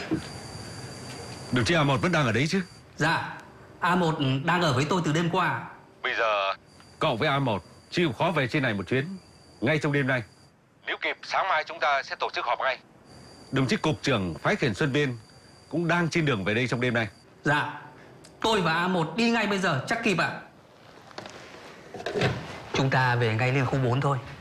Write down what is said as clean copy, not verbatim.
Đồng chí A1 vẫn đang ở đấy chứ? Dạ, A1 đang ở với tôi từ đêm qua. Bây giờ cậu với A1 chịu khó về trên này một chuyến ngay trong đêm nay. Nếu kịp, sáng mai chúng ta sẽ tổ chức họp ngay. Đồng chí cục trưởng phái khiển Xuân Viên cũng đang trên đường về đây trong đêm nay. Dạ, tôi và A1 đi ngay bây giờ chắc kịp ạ. Chúng ta về ngay liên khu 4 thôi.